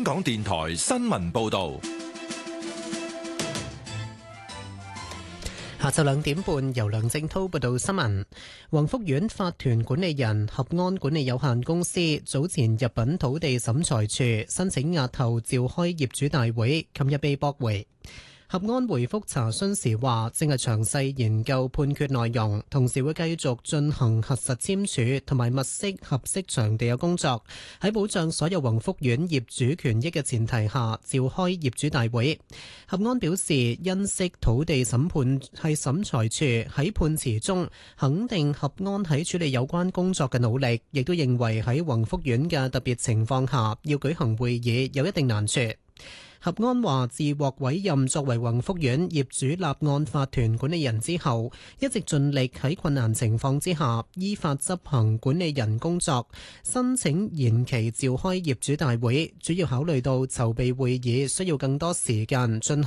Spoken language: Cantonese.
香港電台新聞報道。 下晝2點半，由梁正濤報道新聞。宏福苑法團管理人合安管理有限公司早前入稟土地審裁處申請押後召開業主大會，琴日被駁回。合安回覆查詢時話，正係詳細研究判決內容，同時會繼續進行核實簽署同埋物色合適場地嘅工作，喺保障所有宏福苑業主權益嘅前提下，召開業主大會。合安表示，欣悉土地審判係審裁處喺判詞中肯定合安喺處理有關工作嘅努力，亦都認為喺宏福苑嘅特別情況下要舉行會議有一定難處。合安話，自獲委任作為宏福苑業主立案法團管理人之後，一直盡力喺困難情況之下依法執行管理人工作。申請延期召開業主大會，主要考慮到籌備會議需要更多時間進行